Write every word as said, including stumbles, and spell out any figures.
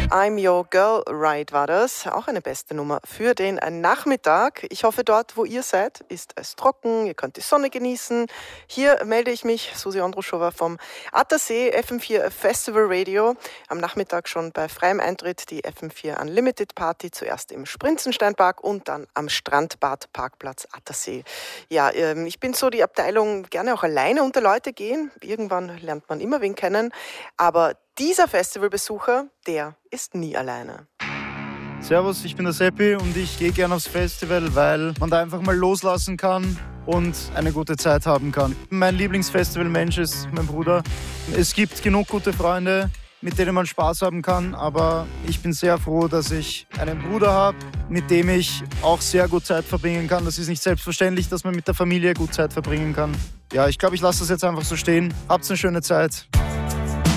I'm Your Girl Ride war das. Auch eine beste Nummer für den Nachmittag. Ich hoffe, dort, wo ihr seid, ist es trocken. Ihr könnt die Sonne genießen. Hier melde ich mich, Susi Andruschowa vom Attersee F M vier Festival Radio. Am Nachmittag schon bei freiem Eintritt die F M vier Unlimited Party. Zuerst im Sprinzensteinpark und dann am Strandbad Parkplatz Attersee. Ja, ich bin so die Abteilung, gerne auch alleine unter Leute gehen. Irgendwann lernt man immer wen kennen. Aber dieser Festivalbesucher, der ist nie alleine. Servus, ich bin der Seppi und ich gehe gerne aufs Festival, weil man da einfach mal loslassen kann und eine gute Zeit haben kann. Mein Lieblingsfestivalmensch ist mein Bruder. Es gibt genug gute Freunde, mit denen man Spaß haben kann, aber ich bin sehr froh, dass ich einen Bruder habe, mit dem ich auch sehr gut Zeit verbringen kann. Das ist nicht selbstverständlich, dass man mit der Familie gut Zeit verbringen kann. Ja, ich glaube, ich lasse das jetzt einfach so stehen. Habt eine schöne Zeit.